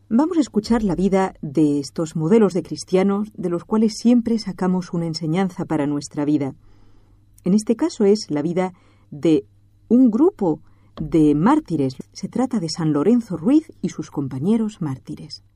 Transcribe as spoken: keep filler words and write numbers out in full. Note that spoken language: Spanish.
Vamos a escuchar la vida de estos modelos de cristianos de los cuales siempre sacamos una enseñanza para nuestra vida. En este caso es la vida de un grupo de mártires. Se trata de San Lorenzo Ruiz y sus compañeros mártires.